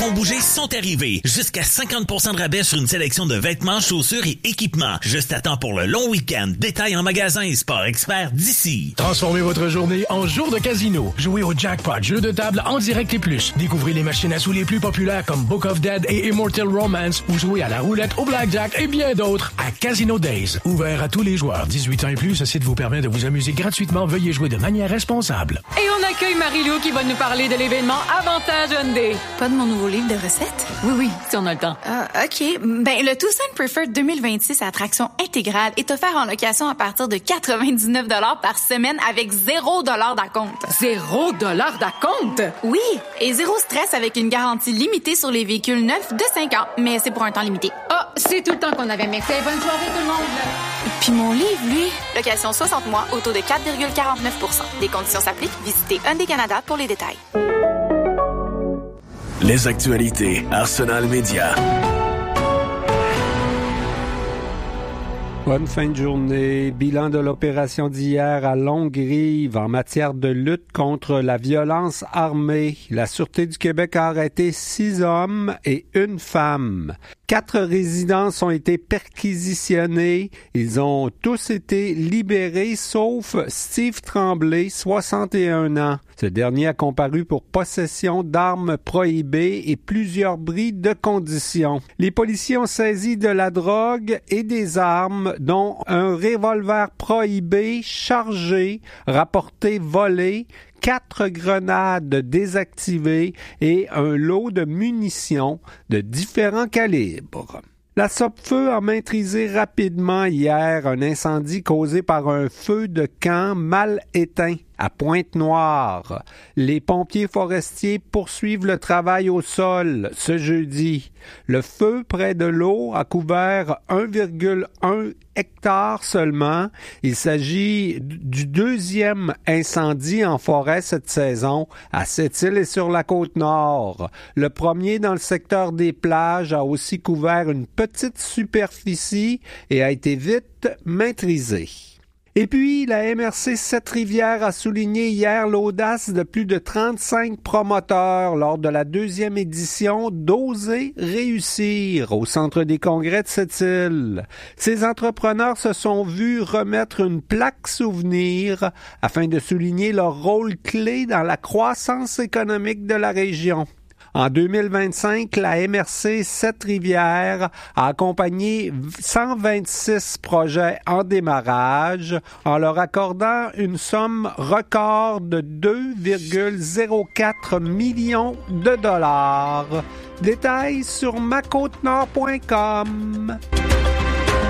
Ont bougé sont arrivés. Jusqu'à 50% de rabais sur une sélection de vêtements, chaussures et équipements. Juste à temps pour le long week-end. Détail en magasin et Sport Expert d'ici. Transformez votre journée en jour de casino. Jouez au jackpot, jeu de table en direct et plus. Découvrez les machines à sous les plus populaires comme Book of Dead et Immortal Romance ou jouez à la roulette, au blackjack et bien d'autres à Casino Days. Ouvert à tous les joueurs. 18 ans et plus, ce site vous permet de vous amuser gratuitement. Veuillez jouer de manière responsable. Et on accueille Marie-Lou qui va nous parler de l'événement Avantage Hyundai. Pas de mon nouveau livre de recettes? Oui, si on a le temps. OK. Ben, le Tucson Preferred 2026 à traction intégrale est offert en location à partir de 99 $ par semaine avec 0 $ d'acompte. 0 $ d'acompte? Oui, et zéro stress avec une garantie limitée sur les véhicules neufs de 5 ans, mais c'est pour un temps limité. Ah, c'est tout le temps qu'on avait. Merci. Bonne soirée tout le monde. Puis mon livre, lui, location 60 mois au taux de 4,49 %. Des conditions s'appliquent. Visitez Hyundai Canada pour les détails. Les actualités Arsenal Média. Bonne fin de journée. Bilan de l'opération d'hier à Longue-Rive en matière de lutte contre la violence armée. La Sûreté du Québec a arrêté 6 hommes et 1 femme. 4 résidences ont été perquisitionnées. Ils ont tous été libérés, sauf Steve Tremblay, 61 ans. Ce dernier a comparu pour possession d'armes prohibées et plusieurs bris de conditions. Les policiers ont saisi de la drogue et des armes, dont un revolver prohibé chargé, rapporté volé, 4 grenades désactivées et un lot de munitions de différents calibres. La Sopfeu a maîtrisé rapidement hier un incendie causé par un feu de camp mal éteint à Pointe-Noire. Les pompiers forestiers poursuivent le travail au sol ce jeudi. Le feu près de l'eau a couvert 1,1 hectare seulement. Il s'agit du 2e incendie en forêt cette saison à Sept-Îles et sur la Côte-Nord. Le premier dans le secteur des plages a aussi couvert une petite superficie et a été vite maîtrisé. Et puis, la MRC Sept-Rivières a souligné hier l'audace de plus de 35 promoteurs lors de la 2e édition d'Oser réussir au Centre des congrès de Sept-Îles. Ces entrepreneurs se sont vus remettre une plaque souvenir afin de souligner leur rôle clé dans la croissance économique de la région. En 2025, la MRC Sept-Rivières a accompagné 126 projets en démarrage en leur accordant une somme record de 2,04 millions de dollars. Détails sur macôtenord.com.